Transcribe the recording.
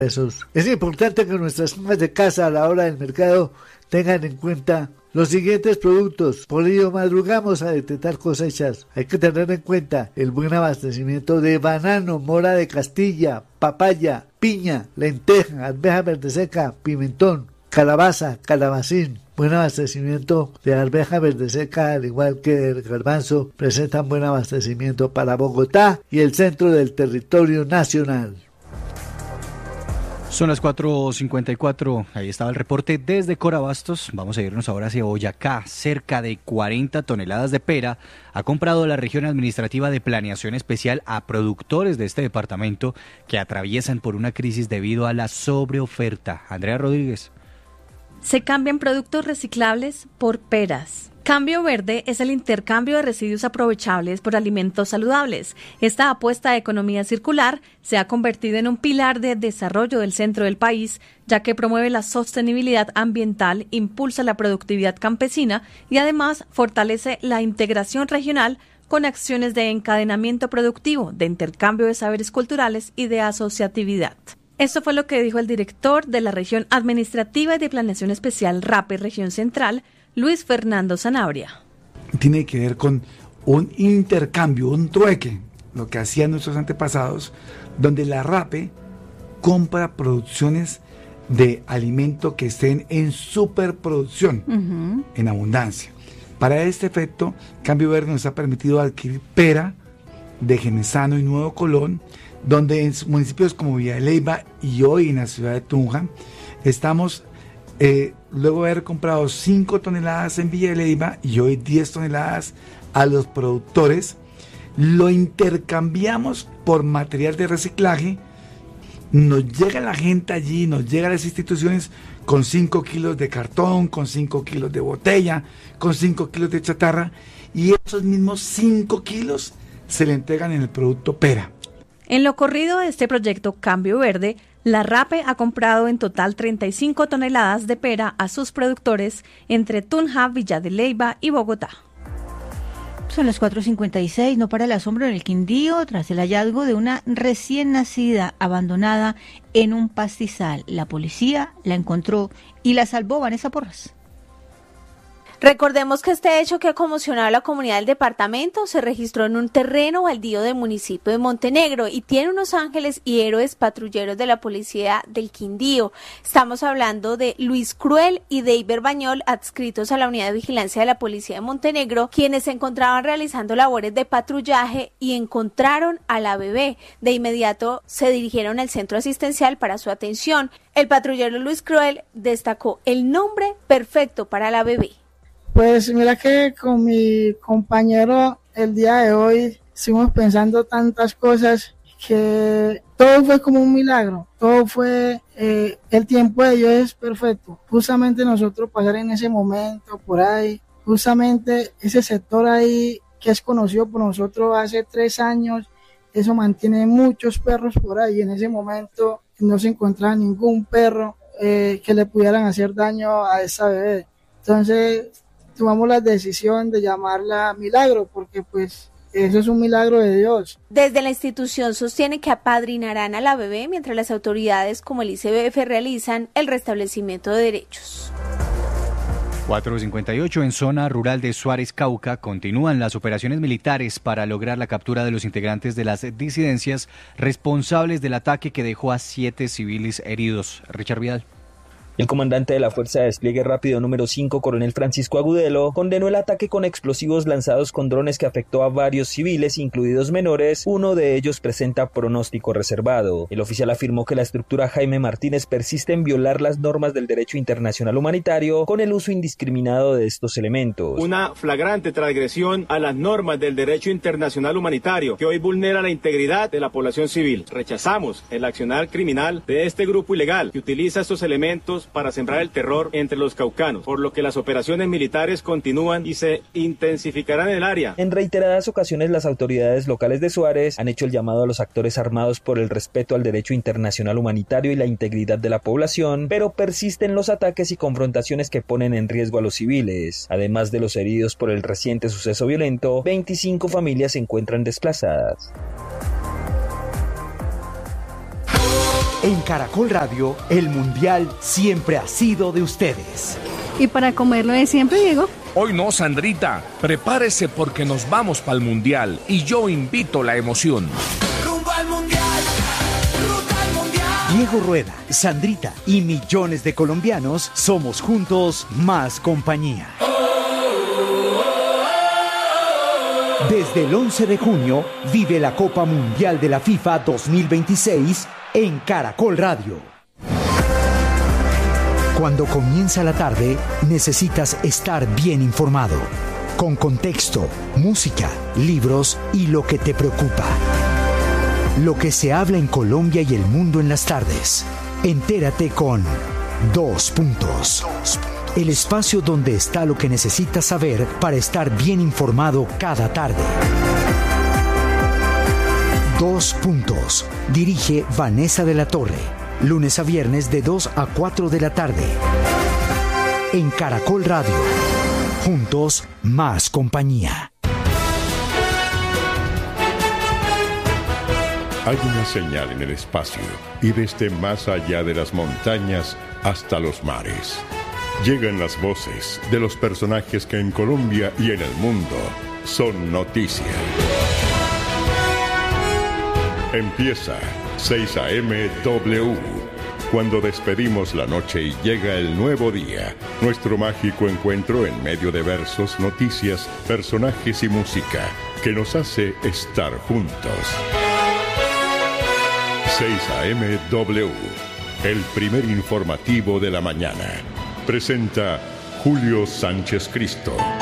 pesos. Es importante que nuestras amas de casa a la hora del mercado tengan en cuenta los siguientes productos. Por ello madrugamos a detectar cosechas. Hay que tener en cuenta el buen abastecimiento de banano, mora de Castilla, papaya, piña, lenteja, arveja verde seca, pimentón, calabaza, calabacín. Buen abastecimiento de arveja verde seca, al igual que el garbanzo, presentan buen abastecimiento para Bogotá y el centro del territorio nacional. Son las 4:54, ahí estaba el reporte desde Corabastos. Vamos a irnos ahora hacia Boyacá. Cerca de 40 toneladas de pera ha comprado la región administrativa de planeación especial a productores de este departamento que atraviesan por una crisis debido a la sobreoferta. Andrea Rodríguez. Se cambian productos reciclables por peras. Cambio Verde es el intercambio de residuos aprovechables por alimentos saludables. Esta apuesta a economía circular se ha convertido en un pilar de desarrollo del centro del país, ya que promueve la sostenibilidad ambiental, impulsa la productividad campesina y además fortalece la integración regional con acciones de encadenamiento productivo, de intercambio de saberes culturales y de asociatividad. Esto fue lo que dijo el director de la Región Administrativa y de Planeación Especial RAPE Región Central, Luis Fernando Sanabria. Tiene que ver con un intercambio, un trueque, lo que hacían nuestros antepasados, donde la RAPE compra producciones de alimento que estén en superproducción, en abundancia. Para este efecto, Cambio Verde nos ha permitido adquirir pera de Genesano y Nuevo Colón, donde en municipios como Villa de Leyva y hoy en la ciudad de Tunja, estamos, luego de haber comprado 5 toneladas en Villa de Leyva y hoy 10 toneladas a los productores, lo intercambiamos por material de reciclaje. Nos llega la gente allí, nos llega a las instituciones con 5 kilos de cartón, con 5 kilos de botella, con 5 kilos de chatarra, y esos mismos 5 kilos se le entregan en el producto pera. En lo corrido de este proyecto Cambio Verde, la RAPE ha comprado en total 35 toneladas de pera a sus productores entre Tunja, Villa de Leyva y Bogotá. Son las 4:56, no para el asombro en el Quindío tras el hallazgo de una recién nacida abandonada en un pastizal. La policía la encontró y la salvó. Vanessa Porras. Recordemos que este hecho que ha conmocionado a la comunidad del departamento se registró en un terreno baldío del municipio de Montenegro y tiene unos ángeles y héroes patrulleros de la policía del Quindío. Estamos hablando de Luis Cruel y Deiber Bañol, adscritos a la unidad de vigilancia de la policía de Montenegro, quienes se encontraban realizando labores de patrullaje y encontraron a la bebé. De inmediato se dirigieron al centro asistencial para su atención. El patrullero Luis Cruel destacó el nombre perfecto para la bebé. Pues mira que con mi compañero el día de hoy estuvimos pensando tantas cosas que todo fue como un milagro, todo fue, el tiempo de Dios es perfecto. Justamente nosotros pasar en ese momento por ahí, justamente ese sector ahí que es conocido por nosotros hace 3 años, eso mantiene muchos perros por ahí. En ese momento no se encontraba ningún perro que le pudieran hacer daño a esa bebé. Entonces tomamos la decisión de llamarla Milagro, porque pues eso es un milagro de Dios. Desde la institución sostiene que apadrinarán a la bebé mientras las autoridades como el ICBF realizan el restablecimiento de derechos. 4:58 en zona rural de Suárez, Cauca, continúan las operaciones militares para lograr la captura de los integrantes de las disidencias responsables del ataque que dejó a 7 civiles heridos. Richard Vidal. El comandante de la Fuerza de Despliegue Rápido número 5, coronel Francisco Agudelo, condenó el ataque con explosivos lanzados con drones que afectó a varios civiles, incluidos menores. Uno de ellos presenta pronóstico reservado. El oficial afirmó que la estructura Jaime Martínez persiste en violar las normas del derecho internacional humanitario con el uso indiscriminado de estos elementos. Una flagrante transgresión a las normas del derecho internacional humanitario que hoy vulnera la integridad de la población civil. Rechazamos el accionar criminal de este grupo ilegal que utiliza estos elementos para sembrar el terror entre los caucanos, por lo que las operaciones militares continúan y se intensificarán en el área. En reiteradas ocasiones las autoridades locales de Suárez han hecho el llamado a los actores armados por el respeto al derecho internacional humanitario y la integridad de la población, pero persisten los ataques y confrontaciones que ponen en riesgo a los civiles. Además de los heridos por el reciente suceso violento, 25 familias se encuentran desplazadas. En Caracol Radio, el Mundial siempre ha sido de ustedes. ¿Y para comerlo de siempre, Diego? Hoy no, Sandrita. Prepárese porque nos vamos para el Mundial y yo invito la emoción. Rumbo al Mundial, ruta al Mundial. Diego Rueda, Sandrita y millones de colombianos somos juntos más compañía. Desde el 11 de junio, vive la Copa Mundial de la FIFA 2026 en Caracol Radio. Cuando comienza la tarde, necesitas estar bien informado, con contexto, música, libros y lo que te preocupa. Lo que se habla en Colombia y el mundo en las tardes. Entérate con 2 Puntos. El espacio donde está lo que necesitas saber para estar bien informado cada tarde. 2 Puntos. Dirige Vanessa de la Torre. Lunes a viernes de 2 a 4 de la tarde. En Caracol Radio. Juntos, más compañía. Hay una señal en el espacio y desde más allá de las montañas hasta los mares. Llegan las voces de los personajes que en Colombia y en el mundo son noticia. Empieza 6 a.m. W. Cuando despedimos la noche y llega el nuevo día, nuestro mágico encuentro en medio de versos, noticias, personajes y música que nos hace estar juntos. 6 a.m. W. El primer informativo de la mañana. Presenta Julio Sánchez Cristo.